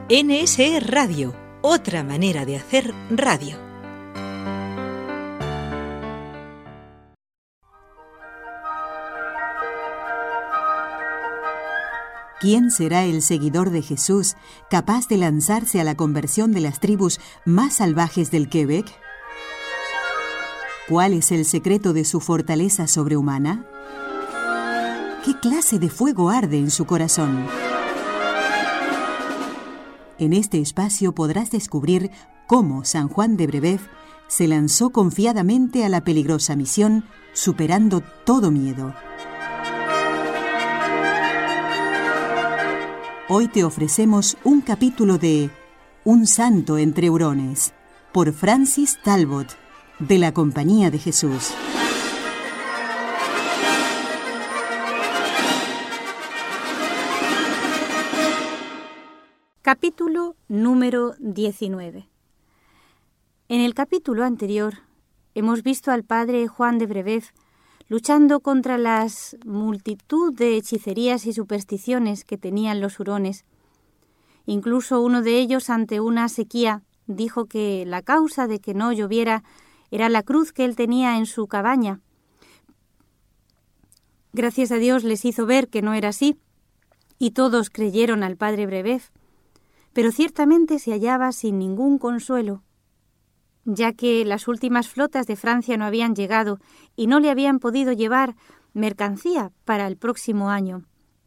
NSE Radio, otra manera de hacer radio. ¿Quién será el seguidor de Jesús capaz de lanzarse a la conversión de las tribus más salvajes del Quebec? ¿Cuál es el secreto de su fortaleza sobrehumana? ¿Qué clase de fuego arde en su corazón? En este espacio podrás descubrir cómo San Juan de Brébeuf se lanzó confiadamente a la peligrosa misión, superando todo miedo. Hoy te ofrecemos un capítulo de Un santo entre hurones, por Francis Talbot, de la Compañía de Jesús. Capítulo número 19. En el capítulo anterior hemos visto al padre Juan de Brébeuf luchando contra las multitud de hechicerías y supersticiones que tenían los hurones. Incluso uno de ellos, ante una sequía, dijo que la causa de que no lloviera era la cruz que él tenía en su cabaña. Gracias a Dios les hizo ver que no era así, y todos creyeron al padre Brébeuf. Pero ciertamente se hallaba sin ningún consuelo, ya que las últimas flotas de Francia no habían llegado y no le habían podido llevar mercancía para el próximo año.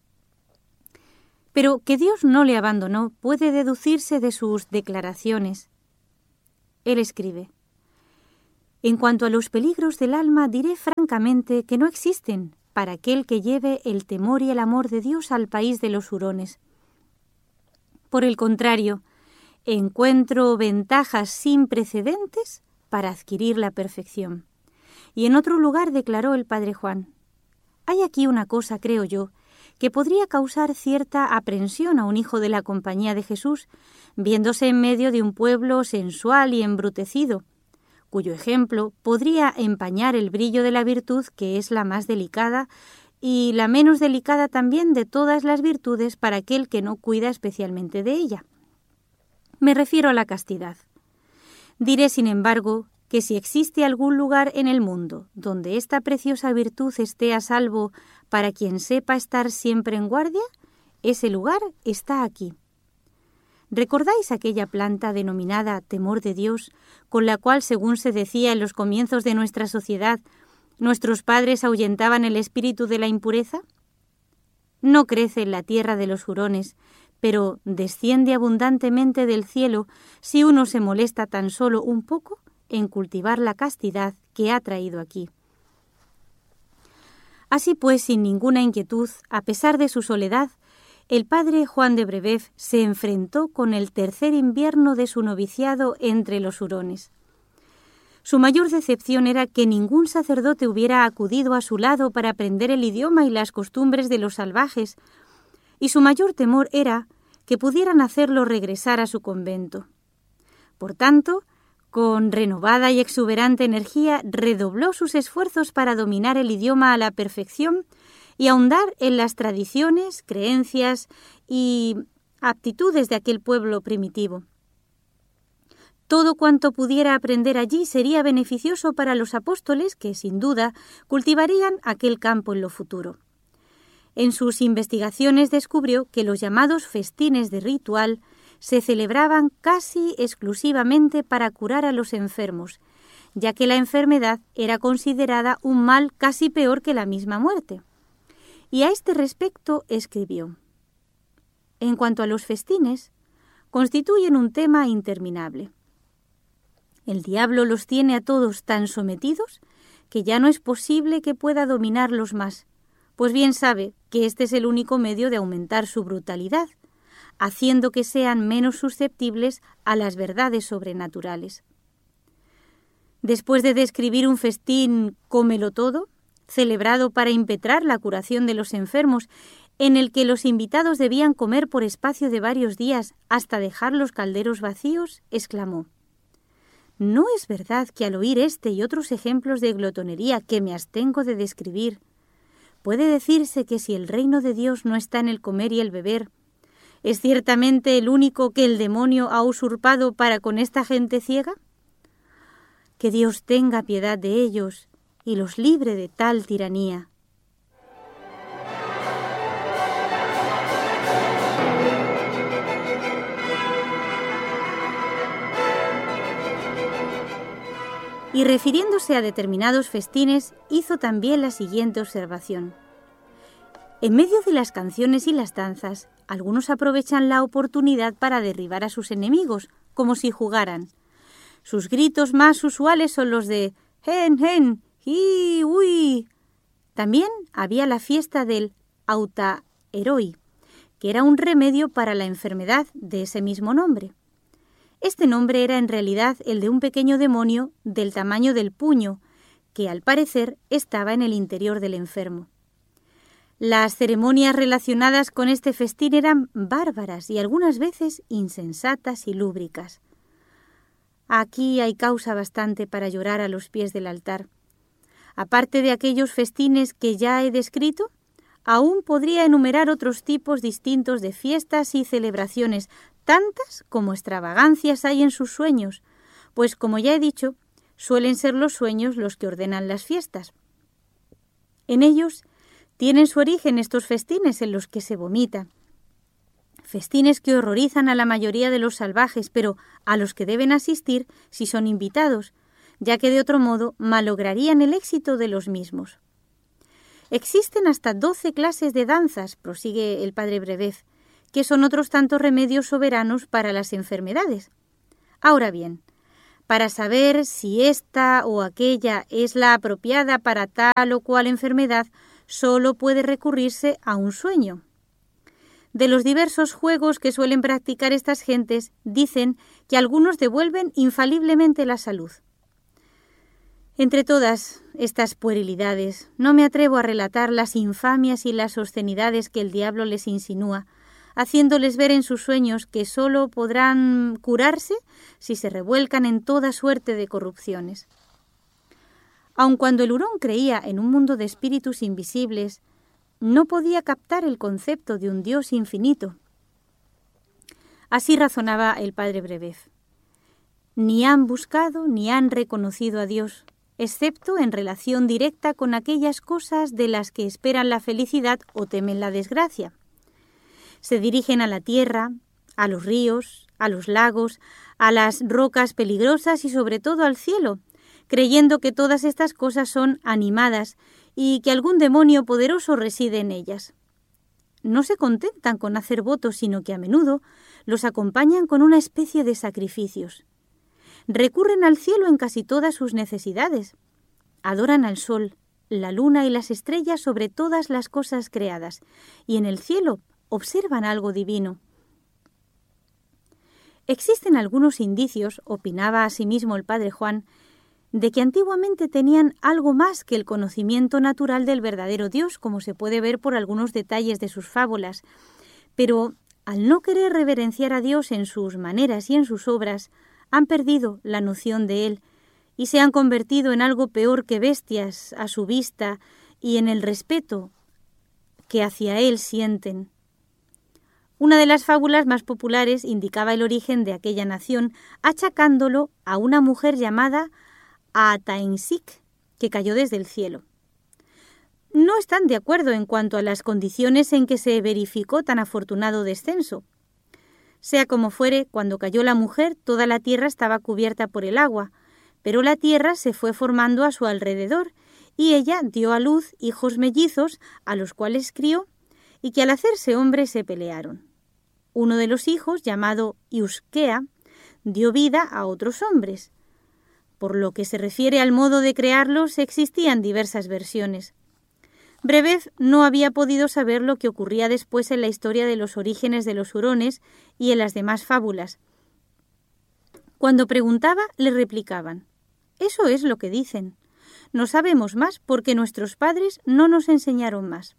Pero que Dios no le abandonó puede deducirse de sus declaraciones. Él escribe: «En cuanto a los peligros del alma, diré francamente que no existen para aquel que lleve el temor y el amor de Dios al país de los hurones. Por el contrario, encuentro ventajas sin precedentes para adquirir la perfección». Y en otro lugar declaró el padre Juan: «Hay aquí una cosa, creo yo, que podría causar cierta aprensión a un hijo de la Compañía de Jesús, viéndose en medio de un pueblo sensual y embrutecido, cuyo ejemplo podría empañar el brillo de la virtud, que es la más delicada y la menos delicada también de todas las virtudes para aquel que no cuida especialmente de ella. Me refiero a la castidad. Diré, sin embargo, que si existe algún lugar en el mundo donde esta preciosa virtud esté a salvo para quien sepa estar siempre en guardia, ese lugar está aquí. ¿Recordáis aquella planta denominada temor de Dios, con la cual, según se decía en los comienzos de nuestra sociedad, nuestros padres ahuyentaban el espíritu de la impureza? No crece en la tierra de los hurones, pero desciende abundantemente del cielo si uno se molesta tan solo un poco en cultivar la castidad que ha traído aquí. Así pues, sin ninguna inquietud, a pesar de su soledad, el padre Juan de Brébeuf se enfrentó con el tercer invierno de su noviciado entre los hurones. Su mayor decepción era que ningún sacerdote hubiera acudido a su lado para aprender el idioma y las costumbres de los salvajes, y su mayor temor era que pudieran hacerlo regresar a su convento. Por tanto, con renovada y exuberante energía, redobló sus esfuerzos para dominar el idioma a la perfección y ahondar en las tradiciones, creencias y aptitudes de aquel pueblo primitivo. Todo cuanto pudiera aprender allí sería beneficioso para los apóstoles que, sin duda, cultivarían aquel campo en lo futuro. En sus investigaciones descubrió que los llamados festines de ritual se celebraban casi exclusivamente para curar a los enfermos, ya que la enfermedad era considerada un mal casi peor que la misma muerte. Y a este respecto escribió: «En cuanto a los festines, constituyen un tema interminable. El diablo los tiene a todos tan sometidos que ya no es posible que pueda dominarlos más, pues bien sabe que este es el único medio de aumentar su brutalidad, haciendo que sean menos susceptibles a las verdades sobrenaturales». Después de describir un festín cómelo todo, celebrado para impetrar la curación de los enfermos, en el que los invitados debían comer por espacio de varios días hasta dejar los calderos vacíos, exclamó: «¿No es verdad que al oír este y otros ejemplos de glotonería que me abstengo de describir, puede decirse que si el reino de Dios no está en el comer y el beber, ¿Es ciertamente el único que el demonio ha usurpado para con esta gente ciega? Que Dios tenga piedad de ellos y los libre de tal tiranía. Y refiriéndose a determinados festines, hizo también la siguiente observación. En medio de las canciones y las danzas, algunos aprovechan la oportunidad para derribar a sus enemigos, como si jugaran. Sus gritos más usuales son los de «hen, hen, hi, ui». También había la fiesta del autaeroi, que era un remedio para la enfermedad de ese mismo nombre. Este nombre era en realidad el de un pequeño demonio del tamaño del puño, que al parecer estaba en el interior del enfermo. Las ceremonias relacionadas con este festín eran bárbaras y algunas veces insensatas y lúbricas. Aquí hay causa bastante para llorar a los pies del altar. Aparte de aquellos festines que ya he descrito, aún podría enumerar otros tipos distintos de fiestas y celebraciones, tantas como extravagancias hay en sus sueños, pues como ya he dicho, suelen ser los sueños los que ordenan las fiestas. En ellos tienen su origen estos festines en los que se vomita. Festines que horrorizan a la mayoría de los salvajes, pero a los que deben asistir si son invitados, ya que de otro modo malograrían el éxito de los mismos. Existen hasta 12 clases de danzas, prosigue el padre Brebeuf, que son otros tantos remedios soberanos para las enfermedades. Ahora bien, para saber si esta o aquella es la apropiada para tal o cual enfermedad, solo puede recurrirse a un sueño. De los diversos juegos que suelen practicar estas gentes, dicen que algunos devuelven infaliblemente la salud. Entre todas estas puerilidades, no me atrevo a relatar las infamias y las obscenidades que el diablo les insinúa, haciéndoles ver en sus sueños que sólo podrán curarse si se revuelcan en toda suerte de corrupciones. Aun cuando el hurón creía en un mundo de espíritus invisibles, no podía captar el concepto de un Dios infinito. Así razonaba el padre Brebeuf. Ni han buscado ni han reconocido a Dios, excepto en relación directa con aquellas cosas de las que esperan la felicidad o temen la desgracia. Se dirigen a la tierra, a los ríos, a los lagos, a las rocas peligrosas y sobre todo al cielo, creyendo que todas estas cosas son animadas y que algún demonio poderoso reside en ellas. No se contentan con hacer votos, sino que a menudo los acompañan con una especie de sacrificios. Recurren al cielo en casi todas sus necesidades. Adoran al sol, la luna y las estrellas sobre todas las cosas creadas, y en el cielo observan algo divino. Existen algunos indicios, opinaba asimismo el padre Juan, de que antiguamente tenían algo más que el conocimiento natural del verdadero Dios, como se puede ver por algunos detalles de sus fábulas, pero al no querer reverenciar a Dios en sus maneras y en sus obras, han perdido la noción de Él y se han convertido en algo peor que bestias a su vista y en el respeto que hacia Él sienten. Una de las fábulas más populares indicaba el origen de aquella nación, achacándolo a una mujer llamada Ataensic, que cayó desde el cielo. No están de acuerdo en cuanto a las condiciones en que se verificó tan afortunado descenso. Sea como fuere, cuando cayó la mujer, toda la tierra estaba cubierta por el agua, pero la tierra se fue formando a su alrededor, y ella dio a luz hijos mellizos, a los cuales crió, y que al hacerse hombres se pelearon. Uno de los hijos, llamado Iuskea, dio vida a otros hombres. Por lo que se refiere al modo de crearlos, existían diversas versiones. Brebeuf no había podido saber lo que ocurría después en la historia de los orígenes de los hurones y en las demás fábulas. Cuando preguntaba, le replicaban: «Eso es lo que dicen. No sabemos más porque nuestros padres no nos enseñaron más».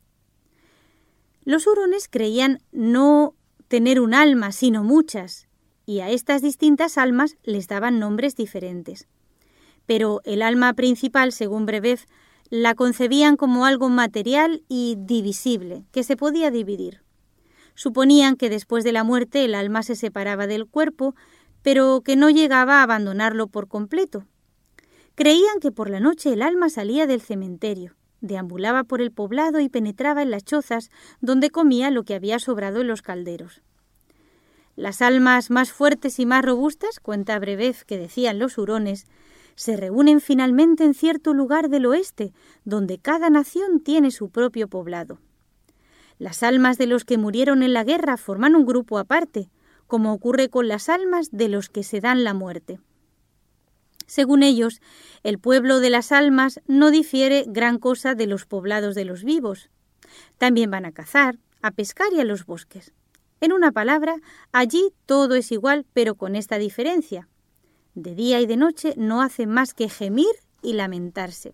Los hurones creían no tener un alma, sino muchas, y a estas distintas almas les daban nombres diferentes. Pero el alma principal, según Brebeuf, la concebían como algo material y divisible, que se podía dividir. Suponían que después de la muerte el alma se separaba del cuerpo, pero que no llegaba a abandonarlo por completo. Creían que por la noche el alma salía del cementerio, deambulaba por el poblado y penetraba en las chozas donde comía lo que había sobrado en los calderos. Las almas más fuertes y más robustas, cuenta Brebeuf que decían los hurones, se reúnen finalmente en cierto lugar del oeste, donde cada nación tiene su propio poblado. Las almas de los que murieron en la guerra forman un grupo aparte, como ocurre con las almas de los que se dan la muerte. Según ellos, el pueblo de las almas no difiere gran cosa de los poblados de los vivos. También van a cazar, a pescar y a los bosques. En una palabra, allí todo es igual, pero con esta diferencia. De día y de noche no hacen más que gemir y lamentarse.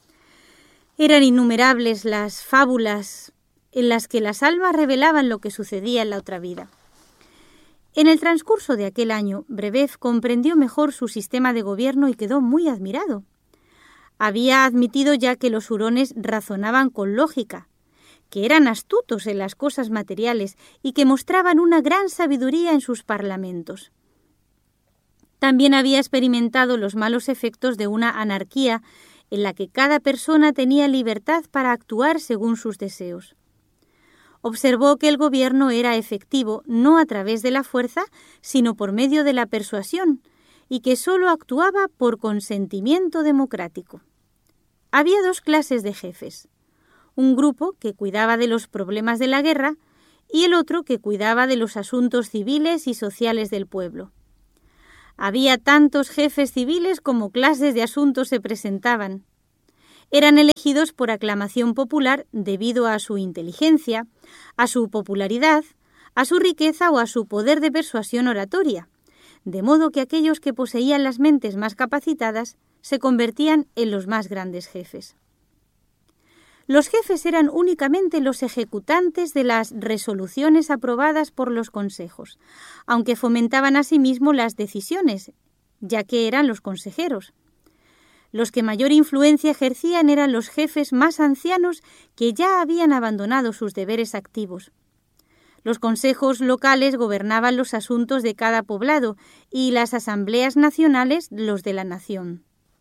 Eran innumerables las fábulas en las que las almas revelaban lo que sucedía en la otra vida. En el transcurso de aquel año, Brebeuf comprendió mejor su sistema de gobierno y quedó muy admirado. Había admitido ya que los hurones razonaban con lógica, que eran astutos en las cosas materiales y que mostraban una gran sabiduría en sus parlamentos. También había experimentado los malos efectos de una anarquía en la que cada persona tenía libertad para actuar según sus deseos. Observó que el gobierno era efectivo no a través de la fuerza, sino por medio de la persuasión, y que sólo actuaba por consentimiento democrático. Había dos clases de jefes: un grupo que cuidaba de los problemas de la guerra y el otro que cuidaba de los asuntos civiles y sociales del pueblo. Había tantos jefes civiles como clases de asuntos se presentaban. Eran elegidos por aclamación popular debido a su inteligencia, a su popularidad, a su riqueza o a su poder de persuasión oratoria, de modo que aquellos que poseían las mentes más capacitadas se convertían en los más grandes jefes. Los jefes eran únicamente los ejecutantes de las resoluciones aprobadas por los consejos, aunque fomentaban asimismo las decisiones, ya que eran los consejeros. Los que mayor influencia ejercían eran los jefes más ancianos que ya habían abandonado sus deberes activos. Los consejos locales gobernaban los asuntos de cada poblado y las asambleas nacionales los de la nación.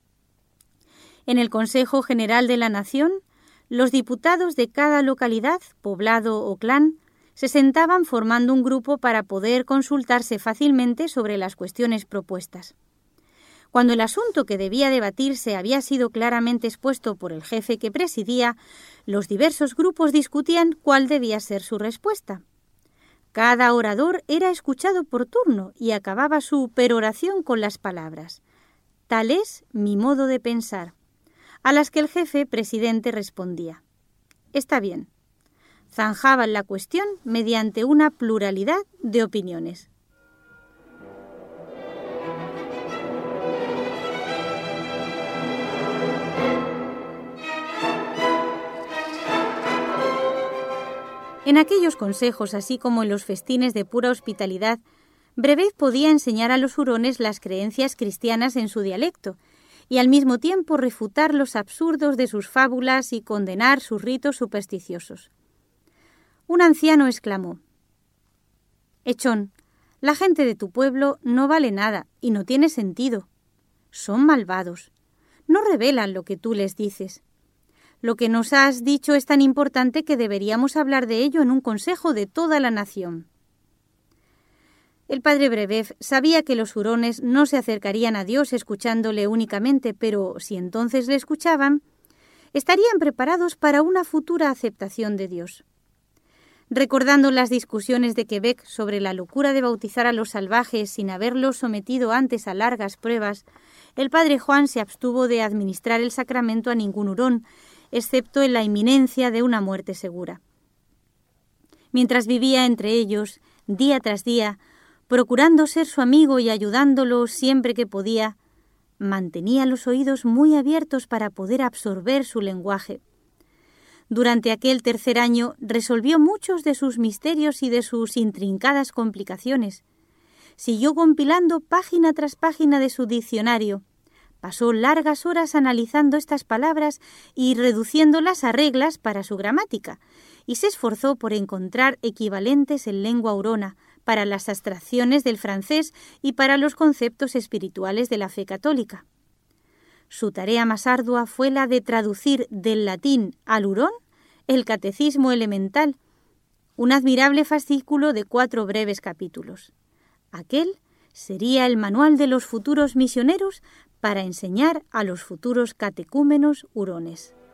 En el Consejo General de la Nación, los diputados de cada localidad, poblado o clan, se sentaban formando un grupo para poder consultarse fácilmente sobre las cuestiones propuestas. Cuando el asunto que debía debatirse había sido claramente expuesto por el jefe que presidía, los diversos grupos discutían cuál debía ser su respuesta. Cada orador era escuchado por turno y acababa su peroración con las palabras: «Tal es mi modo de pensar», a las que el jefe presidente respondía: «Está bien». Zanjaban la cuestión mediante una pluralidad de opiniones. En aquellos consejos, así como en los festines de pura hospitalidad, Brebeuf podía enseñar a los hurones las creencias cristianas en su dialecto y al mismo tiempo refutar los absurdos de sus fábulas y condenar sus ritos supersticiosos. Un anciano exclamó: «Echón, la gente de tu pueblo no vale nada y no tiene sentido. Son malvados. No revelan lo que tú les dices. Lo que nos has dicho es tan importante que deberíamos hablar de ello en un consejo de toda la nación». El padre Brebeuf sabía que los hurones no se acercarían a Dios escuchándole únicamente, pero si entonces le escuchaban, estarían preparados para una futura aceptación de Dios. Recordando las discusiones de Quebec sobre la locura de bautizar a los salvajes sin haberlos sometido antes a largas pruebas, el padre Juan se abstuvo de administrar el sacramento a ningún hurón, excepto en la inminencia de una muerte segura. Mientras vivía entre ellos, día tras día, procurando ser su amigo y ayudándolo siempre que podía, mantenía los oídos muy abiertos para poder absorber su lenguaje. Durante aquel tercer año resolvió muchos de sus misterios y de sus intrincadas complicaciones. Siguió compilando página tras página de su diccionario. Pasó largas horas analizando estas palabras y reduciéndolas a reglas para su gramática, y se esforzó por encontrar equivalentes en lengua hurona para las abstracciones del francés y para los conceptos espirituales de la fe católica. Su tarea más ardua fue la de traducir del latín al hurón el Catecismo Elemental, un admirable fascículo de 4 breves capítulos. Aquel sería el manual de los futuros misioneros para enseñar a los futuros catecúmenos hurones.